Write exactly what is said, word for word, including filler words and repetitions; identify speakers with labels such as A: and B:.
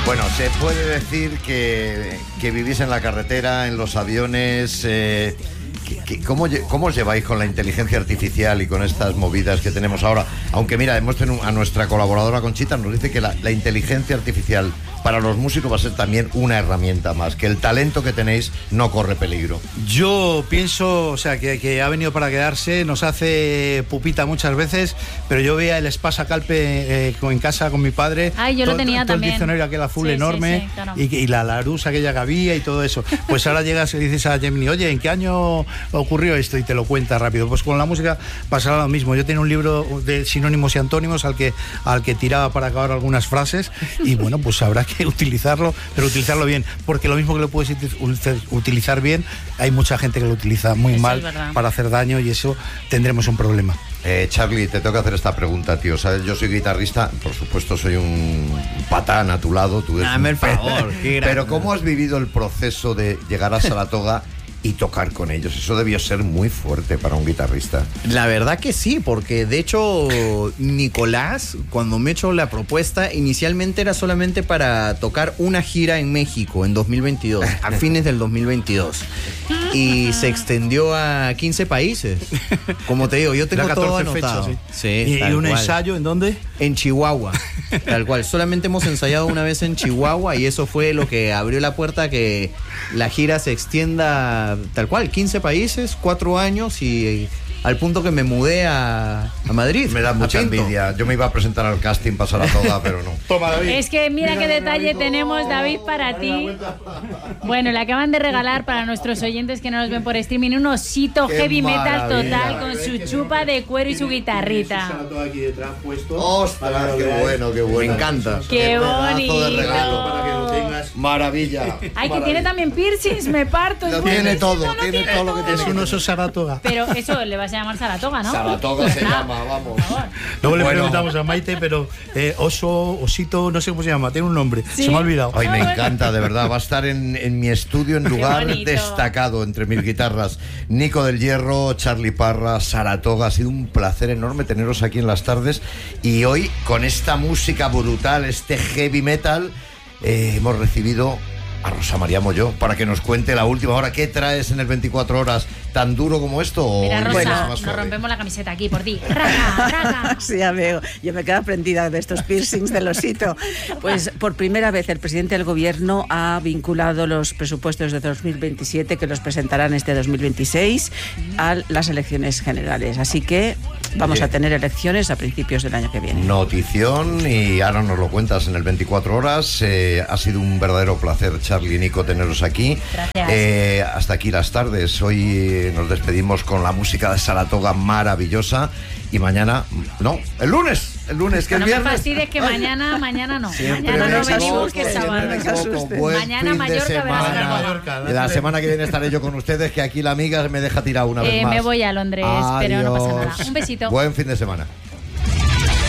A: Bueno, se puede decir que, que vivís en la carretera, en los aviones. Eh, que, que, ¿cómo, ¿Cómo os lleváis con la inteligencia artificial y con estas movidas que tenemos ahora? Aunque mira, hemos tenido a nuestra colaboradora Conchita, nos dice que la, la inteligencia artificial para los músicos va a ser también una herramienta más, que el talento que tenéis no corre peligro.
B: Yo pienso, o sea, que, que ha venido para quedarse, nos hace pupita muchas veces, pero yo veía el Espasa Calpe eh, en casa con mi padre.
C: Ay, yo
B: todo,
C: lo tenía
B: todo
C: también.
B: El diccionario aquel azul
C: sí,
B: enorme,
C: sí, sí, claro.
B: y, y la Larousse aquella que había y todo eso. Pues ahora llegas y dices a Gemini, oye, ¿en qué año ocurrió esto? Y te lo cuenta rápido. Pues con la música pasará lo mismo. Yo tenía un libro de sinónimos y antónimos al que, al que tiraba para acabar algunas frases, y bueno, pues habrá que utilizarlo, pero utilizarlo bien, porque lo mismo que lo puedes utilizar bien, hay mucha gente que lo utiliza muy
C: eso
B: mal para hacer daño, y eso tendremos un problema.
A: Eh, Charlie, te tengo que hacer esta pregunta, tío. ¿Sabes? Yo soy guitarrista, por supuesto soy un patán a tu lado, tú eres
D: Dame
A: un
D: el favor, qué gran...
A: Pero ¿cómo has vivido el proceso de llegar a Saratoga y tocar con ellos? Eso debió ser muy fuerte para un guitarrista.
D: La verdad que sí, porque de hecho Nicolás, cuando me echó la propuesta, inicialmente era solamente para tocar una gira en México en dos mil veintidós, a fines del dos mil veintidós. Y se extendió a quince países. Como te digo, yo tengo todo anotado.
B: Fechas, sí.
D: Sí,
B: ¿Y, y un
D: cual.
B: ensayo en dónde?
D: En Chihuahua, tal cual. Solamente hemos ensayado una vez en Chihuahua, y eso fue lo que abrió la puerta a que la gira se extienda tal cual, quince países, cuatro años, y al punto que me mudé a, a Madrid.
A: Me da mucha envidia. Yo me iba a presentar al casting para Saratoga, pero no.
B: Toma, David.
C: Es que mira, mira qué detalle
B: David,
C: tenemos,
B: oh,
C: David, para ti. Bueno, le acaban de regalar para nuestros oyentes que no nos ven por streaming un osito
A: Qué
C: heavy metal
A: maravilla.
C: total con su chupa de cuero y su guitarrita.
A: ¡Ostras, qué bueno, qué bueno!
D: Me encanta.
C: ¡Qué
A: pedazo de regalo
B: para que lo
C: bonito!
B: tengas.
A: Maravilla.
C: Ay, que
A: maravilla.
C: tiene también piercings, me parto.
A: Lo
C: es
A: tiene
C: buenísimo,
A: todo, tiene todo lo que tiene.
B: Es un oso Saratoga.
C: Pero eso le vas a llamar Saratoga, ¿no?
A: Saratoga se
C: Ah,
A: llama, vamos.
C: por favor.
B: Luego le
A: Bueno.
B: preguntamos a Maite, pero eh, oso, osito, no sé cómo se llama, tiene un nombre,
C: ¿Sí?
B: se me ha olvidado.
A: Ay, me
C: Ah, bueno.
A: encanta, de verdad. Va a estar en, en mi estudio en lugar
C: bonito.
A: destacado entre mis guitarras. Nico del Hierro, Charlie Parra, Saratoga. Ha sido un placer enorme teneros aquí en las tardes. Y hoy, con esta música brutal, este heavy metal, eh, hemos recibido a Rosa María Molló para que nos cuente la última hora. ¿Qué traes en el veinticuatro horas? ¿Tan duro como esto? O
C: Mira, Rosa,
A: bueno, más
C: nos
A: suave?
C: rompemos la camiseta aquí por ti. Raga, raga.
E: Sí, ya veo. Yo me quedo prendida de estos piercings del osito. Pues por primera vez el presidente del gobierno ha vinculado los presupuestos de dos mil veintisiete, que los presentarán este dos mil veintiséis, a las elecciones generales. Así que vamos
A: Oye.
E: a tener elecciones a principios del año que viene.
A: Notición, y ahora nos lo cuentas en el veinticuatro horas. Eh, ha sido un verdadero placer, Charlie y Nico, teneros aquí.
C: Gracias.
A: Eh, hasta aquí las tardes. Hoy nos despedimos con la música de Saratoga maravillosa. Y mañana, no, el lunes, el lunes, que
C: No
A: es
C: me
A: viernes.
C: fastidies que mañana, mañana no.
A: Siempre
C: Mañana
A: me
C: no venimos,
A: equivoco,
C: que es
A: siempre
C: sábado.
A: me equivoco.
E: asuste.
A: Buen
C: Mañana
A: fin de
C: Mallorca, verás
A: semana.
C: Mallorca.
A: La semana que viene estaré yo con ustedes, que aquí la amiga me deja tirar una vez
C: Eh,
A: más.
C: me voy a Londres, pero no pasa nada.
A: Adiós.
C: Un besito.
A: Buen fin de semana.